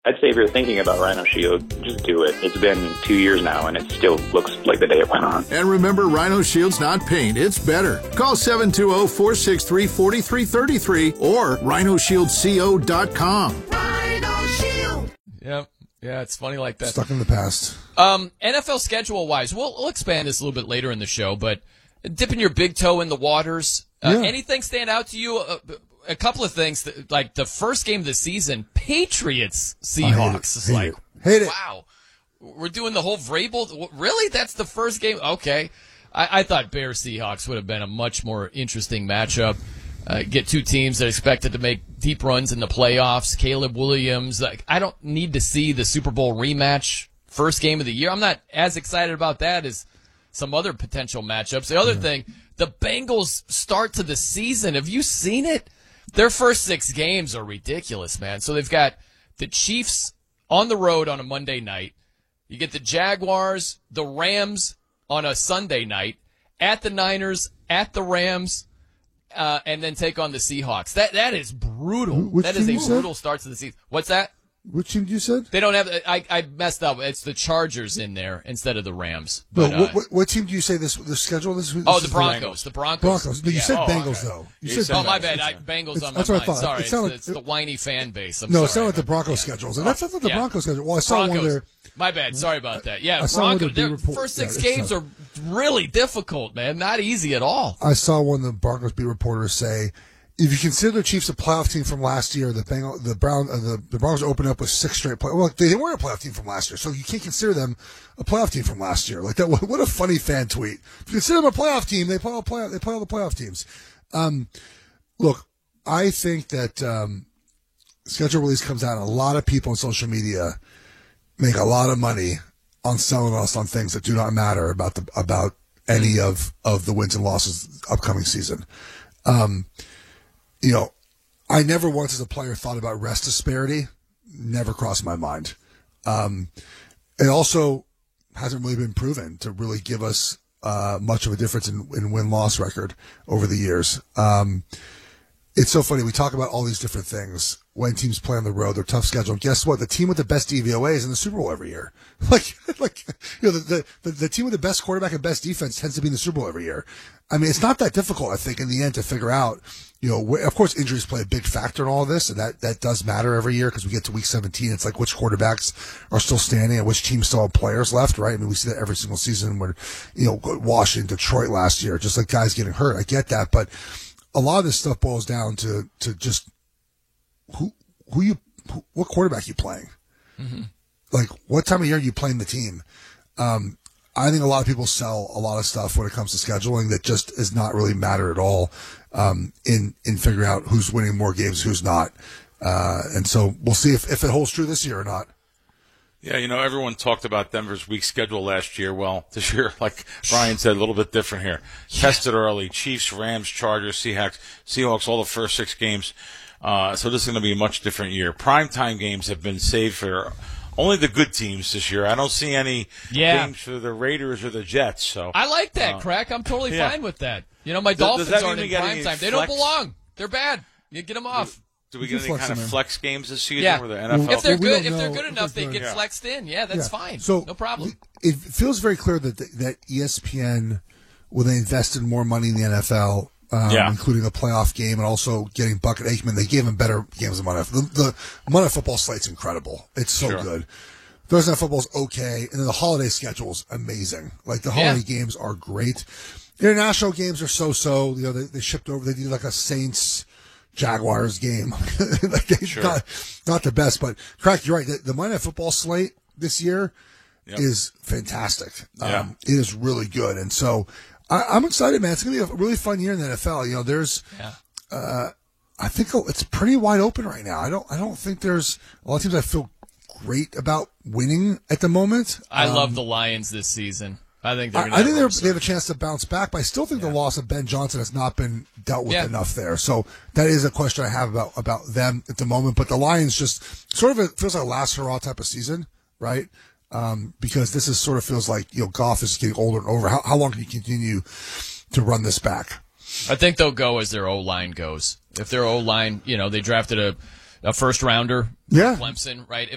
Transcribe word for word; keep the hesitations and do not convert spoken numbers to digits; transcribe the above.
I'd say if you're thinking about Rhino Shield, just do it. It's been two years now, and it still looks like the day it went on. And remember, Rhino Shield's not paint, it's better. Call seven two zero, four six three, four three three three or rhino shield co dot com. Rhino Shield. Yep. Yeah, it's funny like that. Stuck in the past. Um, N F L schedule-wise, we'll, we'll expand this a little bit later in the show, but dipping your big toe in the waters, uh, Yeah. anything stand out to you? Uh, a couple of things, that, like the first game of the season, Patriots Seahawks. It's Hate like, it. Hate it. wow, we're doing the whole Vrabel. Really? That's the first game? Okay. I, I thought Bears Seahawks would have been a much more interesting matchup. Uh, get two teams that expected to make deep runs in the playoffs. Caleb Williams. Like, I don't need to see the Super Bowl rematch first game of the year. I'm not as excited about that as some other potential matchups. The other yeah. thing, the Bengals start to the season. Have you seen it? Their first six games are ridiculous, man. So they've got the Chiefs on the road on a Monday night. You get the Jaguars, the Rams on a Sunday night, at the Niners, at the Rams, uh, and then take on the Seahawks. That That is brutal. Which that is a team you said? brutal start to the season. What's that? Which team you said? They don't have. I, I messed up. It's the Chargers in there instead of the Rams. But, But, what, uh, what, what team do you say this the schedule? This, this oh, is the Broncos. The Broncos. Broncos. No, you Yeah. said Oh, Bengals okay. though. You, You said said Oh, my Bengals. bad. I, Bengals on my That's what I mind. thought. Sorry, It it's, sounded- the, it's the whiny fan base. I'm No, sorry. it's not like the Broncos schedules, and that's not the Yeah. Broncos schedule. Well, I saw Broncos. one there. My bad. Sorry about that. Yeah, I saw one of Broncos. the Their beat report- first six yeah, it's games not- are really difficult, man. Not easy at all. I saw one of the Broncos beat reporters say, if you consider the Chiefs a playoff team from last year, the Bengal, the Brown, uh, the, the Broncos opened up with six straight play. Well, they, they weren't a playoff team from last year, so you can't consider them a playoff team from last year. Like that, what, what a funny fan tweet. If you consider them a playoff team, they play all playoff, they play all the playoff teams. Um, look, I think that um, schedule release comes out, and a lot of people on social media make a lot of money on selling us on things that do not matter about the about any of of the wins and losses upcoming season. Um, you know, I never once as a player thought about rest disparity. Never crossed my mind. Um, it also hasn't really been proven to really give us uh, much of a difference in, in win-loss record over the years. Um, it's so funny. We talk about all these different things when teams play on the road, their tough schedule. And guess what? The team with the best D V O A is in the Super Bowl every year. Like, like you know, the, the, the team with the best quarterback and best defense tends to be in the Super Bowl every year. I mean, it's not that difficult, I think, in the end to figure out, you know, wh- of course, injuries play a big factor in all of this, and that, that does matter every year because we get to week seventeen. It's like which quarterbacks are still standing and which teams still have players left, right? I mean, we see that every single season where, you know, Washington, Detroit last year, just like guys getting hurt. I get that, but a lot of this stuff boils down to, to just who, who you, who, what quarterback you playing? Mm-hmm. Like, what time of year are you playing the team? Um, I think a lot of people sell a lot of stuff when it comes to scheduling that just does not really matter at all um, in in figuring out who's winning more games, who's not. Uh, and so we'll see if, if it holds true this year or not. Yeah, you know, everyone talked about Denver's weak schedule last year. Well, this year, like Brian said, a little bit different here. Yeah. Tested early. Chiefs, Rams, Chargers, Seahawks, Seahawks, all the first six games. Uh, so this is going to be a much different year. Primetime games have been saved for only the good teams this year. I don't see any Yeah. games for the Raiders or the Jets. So I like that, uh, Crack. I'm totally yeah. fine with that. You know, my Does- Dolphins does that aren't mean in we get prime any time. They don't flex? belong. They're bad. You get them off. Do we You get can any flex kind of them in. flex games this season Yeah. where the N F L? If they're We good, don't if they're know good if enough, they they're get good. flexed in. Yeah, that's Yeah. fine. So no problem. It feels very clear that that E S P N, when they invested more money in the N F L, um, Yeah. including a playoff game and also getting Bucket Aikman, they gave him better games than Monday. The, the Monday Football slate's incredible. It's so Sure. good. Thursday Night Football's okay, and then the holiday schedule's amazing. Like the holiday Yeah. games are great. International games are so-so. You know, they, they shipped over. They did like a Saints Jaguars game. Like they, Sure. not, not the best, but Crack, you're right. The, the Monday Night Football slate this year Yep. is fantastic. Yeah. Um, it is really good, and so I, I'm excited, man. It's gonna be a really fun year in the N F L. You know, there's, Yeah. uh, I think it's pretty wide open right now. I don't, I don't think there's a lot of teams I feel great about winning at the moment. I Um, love the Lions this season. I think they're. I, gonna I think have they're, they have a chance to bounce back, but I still think the loss of Ben Johnson has not been dealt with Yeah. enough there. So that is a question I have about about them at the moment. But the Lions just sort of, it feels like a last hurrah type of season, right? Um, because this is sort of feels like, you know, Goff is getting older and older. How, how long can you continue to run this back? I think they'll go as their O line goes. If their O line, you know, they drafted a a first rounder, Yeah. Clemson, right?